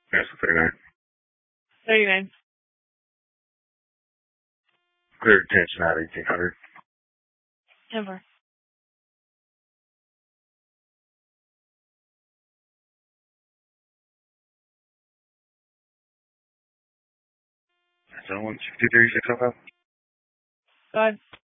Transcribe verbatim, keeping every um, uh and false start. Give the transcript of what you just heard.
Yes, thirty-nine. thirty-nine. Clear attention at eighteen hundred. Denver. Zone one sixty-three, six oh five. Go ahead.